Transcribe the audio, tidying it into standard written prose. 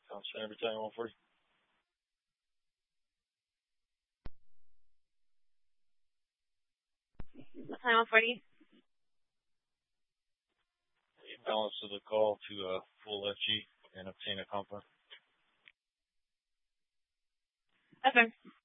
Constant every time 140. Time 140. Balance of the call to full FG and obtain a compa. Affirm.